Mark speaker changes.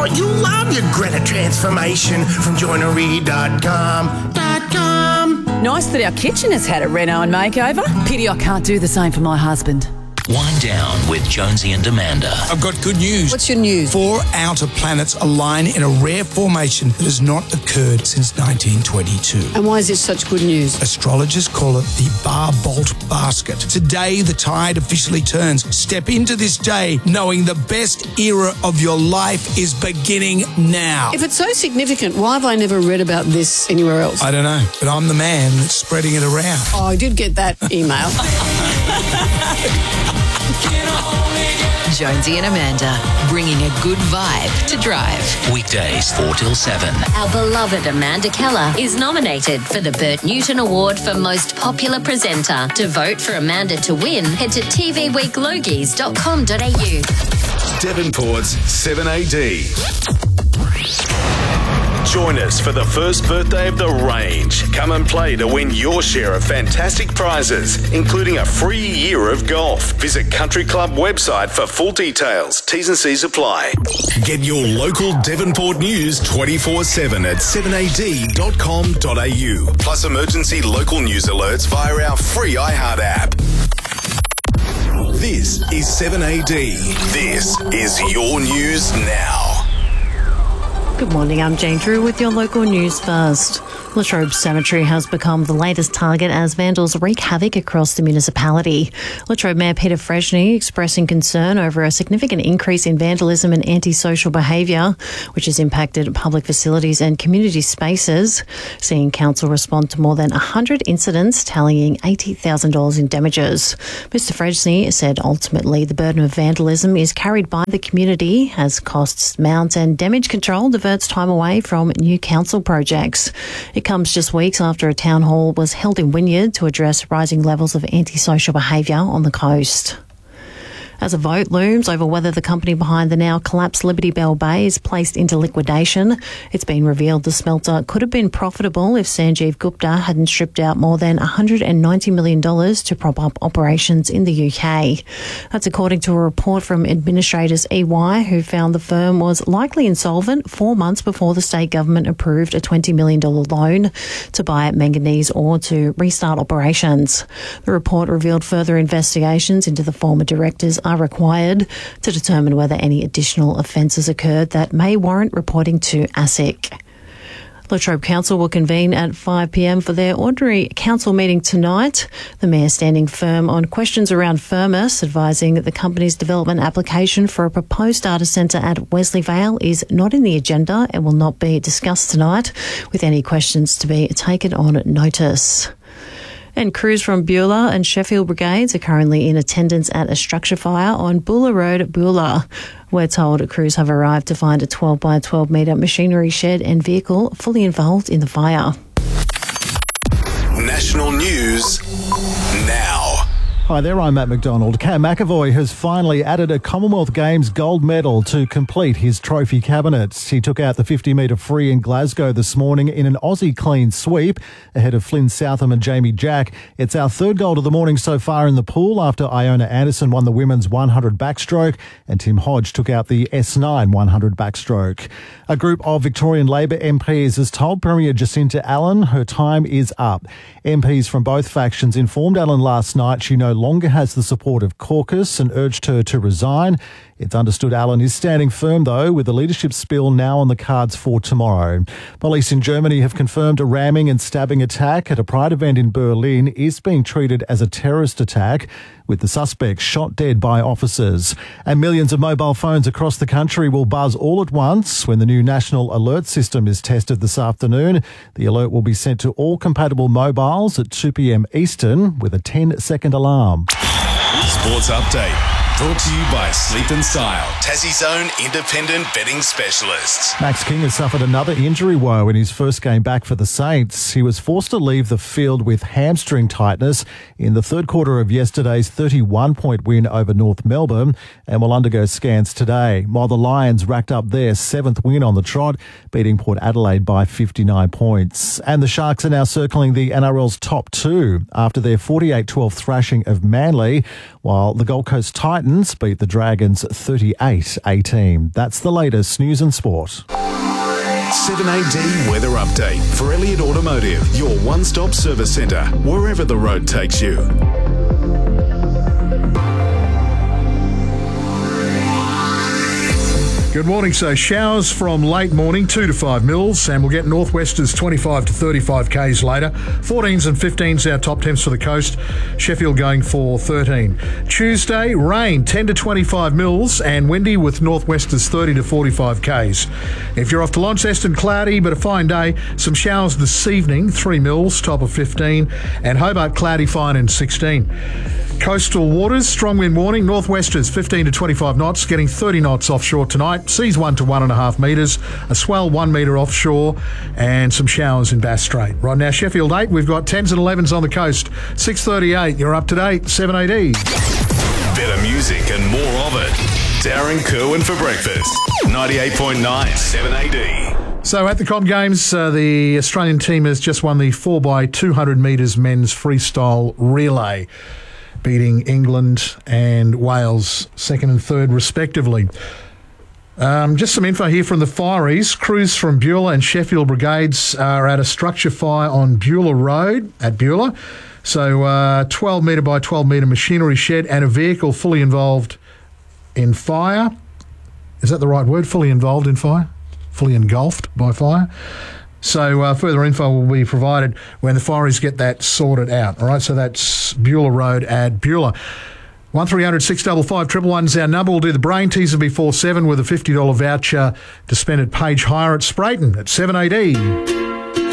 Speaker 1: you love your Greta transformation from joinery.com.
Speaker 2: Nice that our kitchen has had a reno and makeover. Pity I can't do the same for my husband.
Speaker 3: Wind Down with Jonesy and Amanda.
Speaker 4: I've got good news.
Speaker 2: What's your news?
Speaker 4: 4 outer planets align in a rare formation that has not occurred since 1922.
Speaker 2: And why is this such good news?
Speaker 4: Astrologers call it the Bar-Bolt Basket. Today, the tide officially turns. Step into this day knowing the best era of your life is beginning now.
Speaker 2: If it's so significant, why have I never read about this anywhere else?
Speaker 4: I don't know, but I'm the man that's spreading it around.
Speaker 2: Oh, I did get that email.
Speaker 5: Jonesy and Amanda, bringing a good vibe to drive.
Speaker 3: Weekdays 4 till 7.
Speaker 6: Our beloved Amanda Keller is nominated for the Bert Newton Award for Most Popular Presenter. To vote for Amanda to win, head to tvweeklogies.com.au.
Speaker 7: Devonport's 7AD. Join us for the first birthday of the range. Come and play to win your share of fantastic prizes, including a free year of golf. Visit Country Club website for full details. T's and C's apply. Get your local Devonport news 24/7 at 7ad.com.au. Plus emergency local news alerts via our free iHeart app. This is 7AD. This is your news now.
Speaker 8: Good morning, I'm Jane Drew with your local news first. Latrobe Cemetery has become the latest target as vandals wreak havoc across the municipality. Latrobe Mayor Peter Freshney expressing concern over a significant increase in vandalism and antisocial behaviour, which has impacted public facilities and community spaces, seeing council respond to more than 100 incidents, tallying $80,000 in damages. Mr Freshney said ultimately the burden of vandalism is carried by the community as costs mount and damage control diverts time away from new council projects. It comes just weeks after a town hall was held in Wynyard to address rising levels of antisocial behaviour on the coast. As a vote looms over whether the company behind the now collapsed Liberty Bell Bay is placed into liquidation, it's been revealed the smelter could have been profitable if Sanjeev Gupta hadn't stripped out more than $190 million to prop up operations in the UK. That's according to a report from administrators EY, who found the firm was likely insolvent 4 months before the state government approved a $20 million loan to buy manganese ore to restart operations. The report revealed further investigations into the former directors are required to determine whether any additional offences occurred that may warrant reporting to ASIC. Latrobe Council will convene at 5 p.m. for their ordinary council meeting tonight. The Mayor standing firm on questions around Firmus, advising that the company's development application for a proposed data centre at Wesley Vale is not in the agenda and will not be discussed tonight, with any questions to be taken on notice. And crews from Beulah and Sheffield Brigades are currently in attendance at a structure fire on Beulah Road, Beulah. We're told crews have arrived to find a 12 by 12 metre machinery shed and vehicle fully involved in the fire.
Speaker 7: National news now.
Speaker 9: Hi there, I'm Matt McDonald. Cam McAvoy has finally added a Commonwealth Games gold medal to complete his trophy cabinet. He took out the 50-metre free in Glasgow this morning in an Aussie clean sweep ahead of Flynn Southam and Jamie Jack. It's our third gold of the morning so far in the pool after Iona Anderson won the women's 100 backstroke and Tim Hodge took out the S9 100 backstroke. A group of Victorian Labor MPs has told Premier Jacinta Allen her time is up. MPs from both factions informed Allen last night she no longer has the support of caucus and urged her to resign. It's understood Allen is standing firm, though, with the leadership spill now on the cards for tomorrow. Police in Germany have confirmed a ramming and stabbing attack at a Pride event in Berlin is being treated as a terrorist attack, with the suspect shot dead by officers. And millions of mobile phones across the country will buzz all at once when the new National Alert System is tested this afternoon. The alert will be sent to all compatible mobiles at 2 p.m. Eastern with a 10-second alarm.
Speaker 7: Sports update. Brought to you by Sleep and Style, Tassie's own independent betting specialists.
Speaker 9: Max King has suffered another injury woe in his first game back for the Saints. He was forced to leave the field with hamstring tightness in the third quarter of yesterday's 31-point win over North Melbourne and will undergo scans today, while the Lions racked up their 7th win on the trot, beating Port Adelaide by 59 points. And the Sharks are now circling the NRL's top 2 after their 48-12 thrashing of Manly, while while the Gold Coast Titans beat the Dragons 38-18. That's the latest news and sport.
Speaker 7: 7AD Weather Update for Elliott Automotive, your one-stop service centre, wherever the road takes you.
Speaker 10: Good morning. So showers from late morning, 2 to 5 mils, and we'll get northwesters 25 to 35 k's later. 14s and 15s our top temps for the coast. Sheffield going for 13. Tuesday, rain 10 to 25 mils and windy with northwesters 30 to 45 k's. If you're off to Launceston, cloudy but a fine day. Some showers this evening, 3 mils, top of 15, and Hobart cloudy, fine and 16. Coastal waters, strong wind warning, northwesters 15 to 25 knots, getting 30 knots offshore tonight. Seas 1 to 1.5 metres, a swell 1 metre offshore, and some showers in Bass Strait. Right now, Sheffield 8, we've got 10s and 11s on the coast. 6:38, you're up to date, 7AD.
Speaker 7: Better music and more of it. Darren Kerwin for breakfast. 98.9 7AD.
Speaker 10: So at the Com Games, the Australian team has just won the 4x200 metres men's freestyle relay, beating England and Wales second and third respectively. Just some info here from the Fireys. Crews from Beulah and Sheffield Brigades are at a structure fire on Beulah Road at Beulah. So 12 metre by 12 metre machinery shed and a vehicle fully involved in fire. Is that the right word? Fully involved in fire? Fully engulfed by fire? So further info will be provided when the Fireys get that sorted out. All right, so that's Beulah Road at Beulah. 1300 655 111 is our number. We'll do the brain teaser before 7 with a $50 voucher to spend at Page Hire at Sprayton at 7AD.